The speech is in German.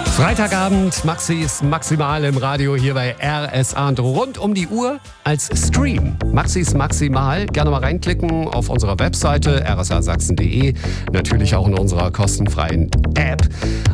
Freitagabend, Maxis Maximal im Radio hier bei RSA und rund um die Uhr als Stream. Maxis Maximal, gerne mal reinklicken auf unserer Webseite rsasachsen.de, natürlich auch in unserer kostenfreien App.